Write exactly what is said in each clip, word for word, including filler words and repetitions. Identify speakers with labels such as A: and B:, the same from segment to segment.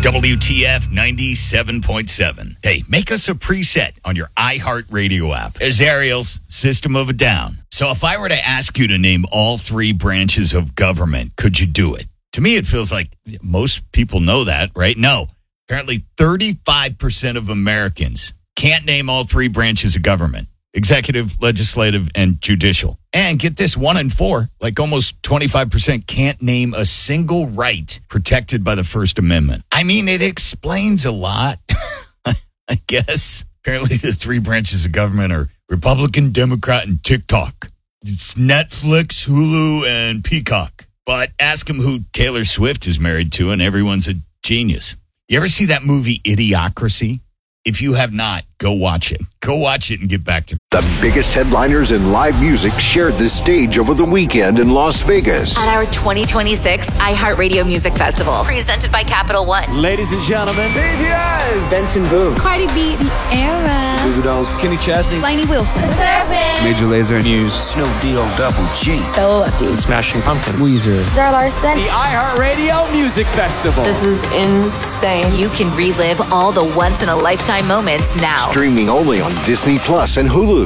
A: W T F ninety-seven point seven. Hey, make us a preset on your iHeartRadio app. There's Ariel's System of a Down. So if I were to ask you to name all three branches of government, could you do it? To me, it feels like most people know that, right? No. Apparently, thirty-five percent of Americans can't name all three branches of government. Executive, legislative, and judicial. And get this, one in four, like almost twenty-five percent, can't name a single right protected by the First Amendment. I mean, it explains a lot, I guess. Apparently, the three branches of government are Republican, Democrat, and TikTok. It's Netflix, Hulu, and Peacock. But ask them who Taylor Swift is married to, and everyone's a genius. You ever see that movie, Idiocracy? If you have not, go watch it. Go watch it and get back to me.
B: The biggest headliners in live music shared the stage over the weekend in Las Vegas.
C: At our twenty twenty-six iHeartRadio Music Festival, presented by Capital One.
D: Ladies and gentlemen, B T S,
E: Benson Boone,
F: Cardi B, Sierra,
E: Goo Goo Dolls, Kenny Chesney,
F: Lainey Wilson,
E: Major Lazer,
G: News, Snoop D O Double G,
F: Stella Lefty,
D: Smashing Pumpkins,
E: Weezer,
F: Zara Larson.
D: The iHeartRadio Music Festival.
F: This is insane.
C: You can relive all the once-in-a-lifetime moments now.
B: Streaming only on Disney Plus and Hulu.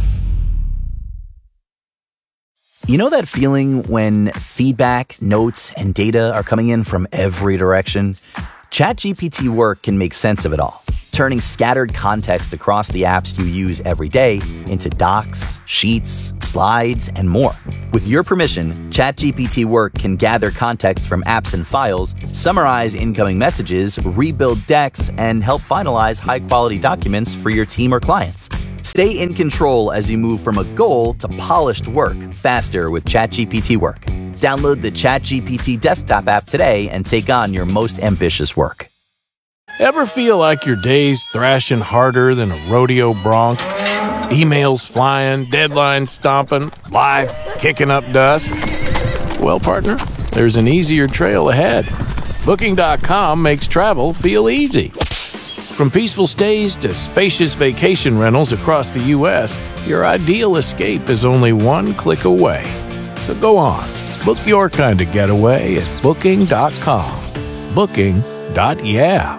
H: You know that feeling when feedback, notes, and data are coming in from every direction? ChatGPT Work can make sense of it all, turning scattered context across the apps you use every day into docs, sheets, slides, and more. With your permission, ChatGPT Work can gather context from apps and files, summarize incoming messages, rebuild decks, and help finalize high-quality documents for your team or clients. Stay in control as you move from a goal to polished work faster with ChatGPT Work. Download the ChatGPT desktop app today and take on your most ambitious work.
I: Ever feel like your day's thrashing harder than a rodeo bronc? Emails flying, deadlines stomping, life kicking up dust? Well, partner, there's an easier trail ahead. Booking dot com makes travel feel easy. From peaceful stays to spacious vacation rentals across the U S, your ideal escape is only one click away. So go on, book your kind of getaway at Booking dot com. Booking. Yeah.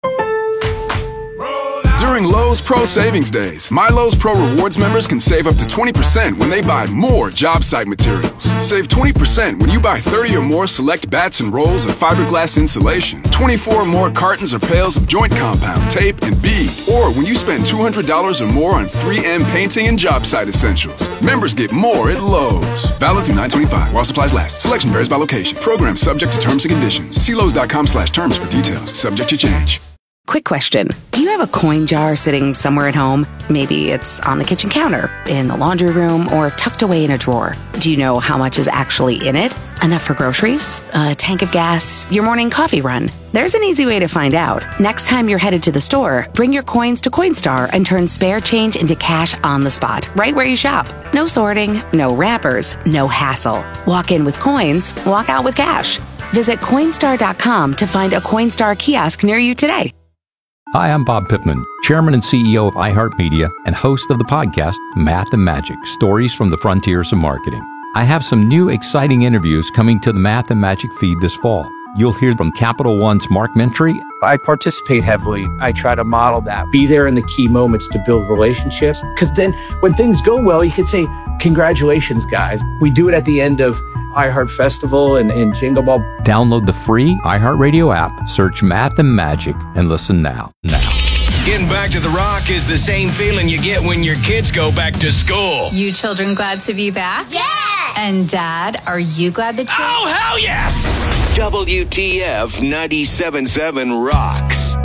J: During Lowe's Pro Savings Days, My Lowe's Pro Rewards members can save up to twenty percent when they buy more job site materials. Save twenty percent when you buy thirty or more select bats and rolls of fiberglass insulation, twenty-four or more cartons or pails of joint compound, tape, and bead, or when you spend two hundred dollars or more on three M painting and job site essentials. Members get more at Lowe's. Valid through nine twenty-five while supplies last. Selection varies by location. Program subject to terms and conditions. See Lowe's dot com slash terms for details. Subject to change.
K: Quick question. Do you have a coin jar sitting somewhere at home? Maybe it's on the kitchen counter, in the laundry room, or tucked away in a drawer. Do you know how much is actually in it? Enough for groceries? A tank of gas? Your morning coffee run? There's an easy way to find out. Next time you're headed to the store, bring your coins to Coinstar and turn spare change into cash on the spot, right where you shop. No sorting, no wrappers, no hassle. Walk in with coins, walk out with cash. Visit Coinstar dot com to find a Coinstar kiosk near you today.
L: Hi, I'm Bob Pittman, Chairman and C E O of iHeartMedia and host of the podcast Math and Magic, Stories from the Frontiers of Marketing. I have some new exciting interviews coming to the Math and Magic feed this fall. You'll hear from Capital One's Mark Mentry.
M: I participate heavily. I try to model that. Be there in the key moments to build relationships. Because then when things go well, you can say, congratulations, guys. We do it at the end of iHeart Festival and, and Jingle Ball.
L: Download the free iHeartRadio app, search Math and Magic, and listen now. Now.
N: Getting back to the Rock is the same feeling you get when your kids go back to school.
O: You children glad to be back?
P: Yeah!
O: And Dad, are you glad that you...
N: Oh, hell yes!
G: W T F ninety-seven point seven rocks.